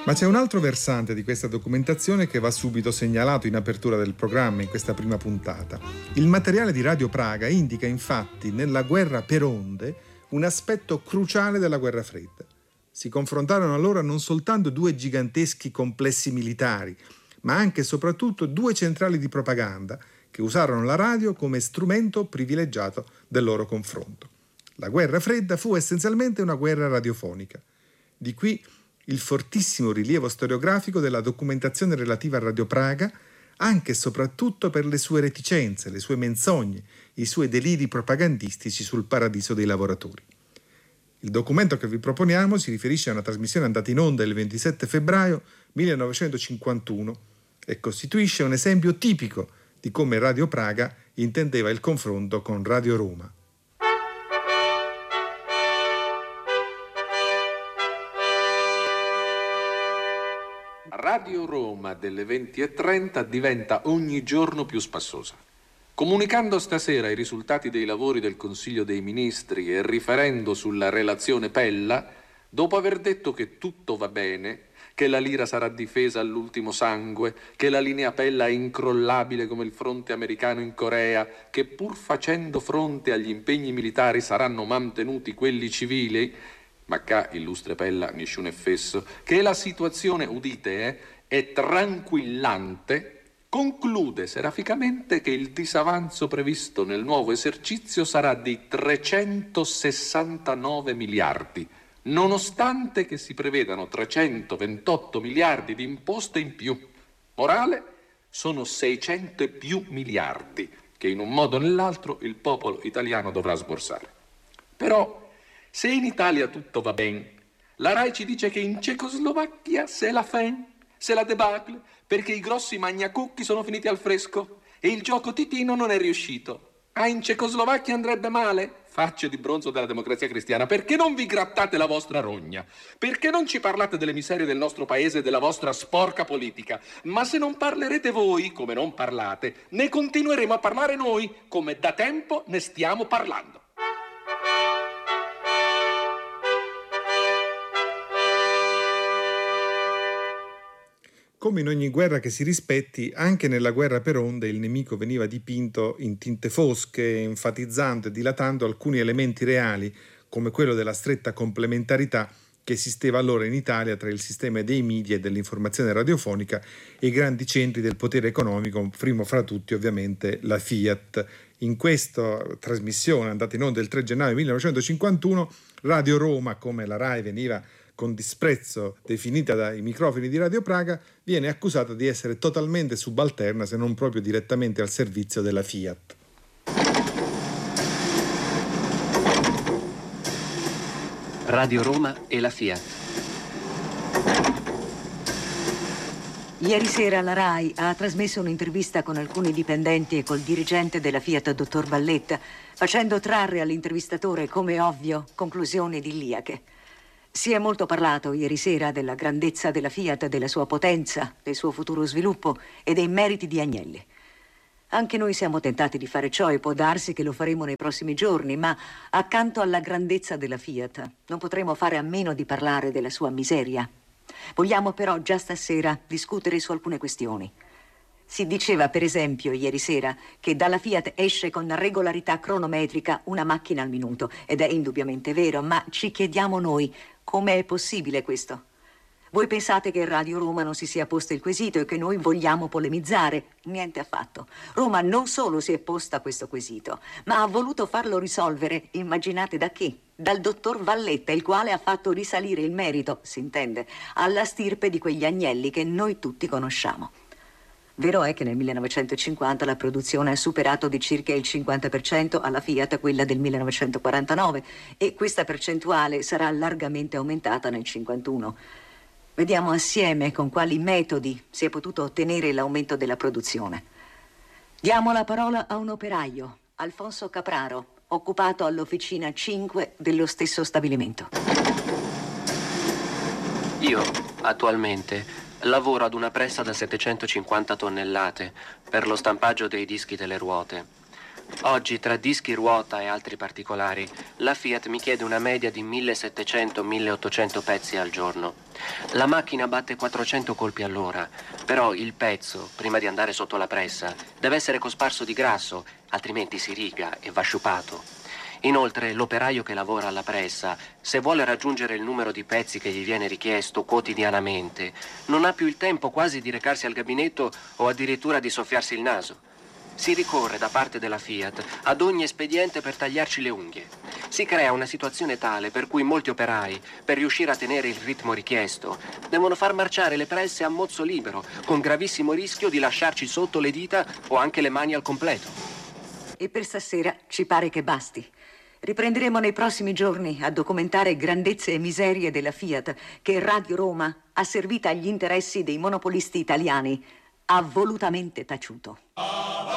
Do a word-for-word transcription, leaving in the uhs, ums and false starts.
Ma c'è un altro versante di questa documentazione che va subito segnalato in apertura del programma, in questa prima puntata. Il materiale di Radio Praga indica infatti nella guerra per onde un aspetto cruciale della guerra fredda. Si confrontarono allora non soltanto due giganteschi complessi militari, ma anche e soprattutto due centrali di propaganda che usarono la radio come strumento privilegiato del loro confronto. La guerra fredda fu essenzialmente una guerra radiofonica. Di qui il fortissimo rilievo storiografico della documentazione relativa a Radio Praga, anche e soprattutto per le sue reticenze, le sue menzogne, i suoi deliri propagandistici sul paradiso dei lavoratori. Il documento che vi proponiamo si riferisce a una trasmissione andata in onda il ventisette febbraio millenovecentocinquantuno e costituisce un esempio tipico di come Radio Praga intendeva il confronto con Radio Roma. Radio Roma delle venti e trenta diventa ogni giorno più spassosa. Comunicando stasera i risultati dei lavori del Consiglio dei Ministri e riferendo sulla relazione Pella, dopo aver detto che tutto va bene, che la lira sarà difesa all'ultimo sangue, che la linea Pella è incrollabile come il fronte americano in Corea, che pur facendo fronte agli impegni militari saranno mantenuti quelli civili, ma qua, illustre Pella, nessun è fesso, che la situazione, udite, eh, è tranquillante, conclude seraficamente che il disavanzo previsto nel nuovo esercizio sarà di trecentosessantanove miliardi, nonostante che si prevedano trecentoventotto miliardi di imposte in più. Morale, sono seicento e più miliardi che in un modo o nell'altro il popolo italiano dovrà sborsare. Però, se in Italia tutto va bene, la RAI ci dice che in Cecoslovacchia c'est la fin, c'est la debacle, perché i grossi magnacucchi sono finiti al fresco e il gioco titino non è riuscito. Ah, in Cecoslovacchia andrebbe male? Facce di bronzo della Democrazia Cristiana, perché non vi grattate la vostra rogna? Perché non ci parlate delle miserie del nostro paese e della vostra sporca politica? Ma se non parlerete voi, come non parlate, ne continueremo a parlare noi, come da tempo ne stiamo parlando. Come in ogni guerra che si rispetti, anche nella guerra per onde il nemico veniva dipinto in tinte fosche, enfatizzando e dilatando alcuni elementi reali, come quello della stretta complementarità che esisteva allora in Italia tra il sistema dei media e dell'informazione radiofonica e i grandi centri del potere economico, primo fra tutti ovviamente la Fiat. In questa trasmissione, andata in onda il tre gennaio millenovecentocinquantuno, Radio Roma, come la RAI veniva con disprezzo definita dai microfoni di Radio Praga, viene accusata di essere totalmente subalterna, se non proprio direttamente al servizio della Fiat. Radio Roma e la Fiat. Ieri sera la RAI ha trasmesso un'intervista con alcuni dipendenti e col dirigente della Fiat, dottor Valletta, facendo trarre all'intervistatore, come ovvio, conclusioni idilliache. Si è molto parlato ieri sera della grandezza della Fiat, della sua potenza, del suo futuro sviluppo e dei meriti di Agnelli. Anche noi siamo tentati di fare ciò e può darsi che lo faremo nei prossimi giorni, ma accanto alla grandezza della Fiat non potremo fare a meno di parlare della sua miseria. Vogliamo però già stasera discutere su alcune questioni. Si diceva per esempio ieri sera che dalla Fiat esce con regolarità cronometrica una macchina al minuto, ed è indubbiamente vero, ma ci chiediamo noi come è possibile questo? Voi pensate che Radio Roma non si sia posto il quesito e che noi vogliamo polemizzare? Niente affatto. Roma non solo si è posta questo quesito, ma ha voluto farlo risolvere, immaginate da chi? Dal dottor Valletta, il quale ha fatto risalire il merito, si intende, alla stirpe di quegli Agnelli che noi tutti conosciamo. Vero è che nel millenovecentocinquanta la produzione ha superato di circa il cinquanta per cento alla Fiat quella del millenovecentoquarantanove e questa percentuale sarà largamente aumentata nel cinquantuno. Vediamo assieme con quali metodi si è potuto ottenere l'aumento della produzione. Diamo la parola a un operaio, Alfonso Capraro, occupato all'officina cinque dello stesso stabilimento. Io, attualmente, lavoro ad una pressa da settecentocinquanta tonnellate per lo stampaggio dei dischi delle ruote. Oggi, tra dischi ruota e altri particolari, la Fiat mi chiede una media di millesettecento milleottocento pezzi al giorno. La macchina batte quattrocento colpi all'ora, però il pezzo, prima di andare sotto la pressa, deve essere cosparso di grasso, altrimenti si riga e va sciupato. Inoltre, l'operaio che lavora alla pressa, se vuole raggiungere il numero di pezzi che gli viene richiesto quotidianamente, non ha più il tempo quasi di recarsi al gabinetto o addirittura di soffiarsi il naso. Si ricorre da parte della Fiat ad ogni espediente per tagliarci le unghie. Si crea una situazione tale per cui molti operai, per riuscire a tenere il ritmo richiesto, devono far marciare le presse a mozzo libero, con gravissimo rischio di lasciarci sotto le dita o anche le mani al completo. E per stasera ci pare che basti. Riprenderemo nei prossimi giorni a documentare grandezze e miserie della Fiat che Radio Roma ha servita agli interessi dei monopolisti italiani, ha volutamente taciuto.